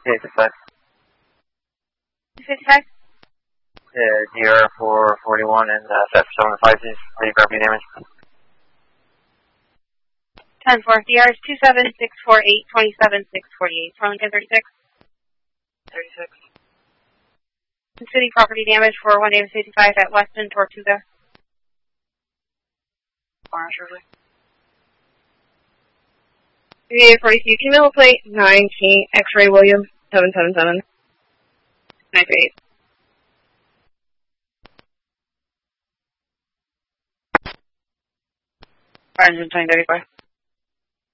55. 55? DR 441 and FF 75, please. Any property damage? 10-4. DR is 27648, 27648. Arlington 36. 36. City property damage for 1 Davis 55 at Weston, Tortuga. Orange Shirley. 3842, Camilla plate 9T, X-ray William 777. 938. Orange 2035.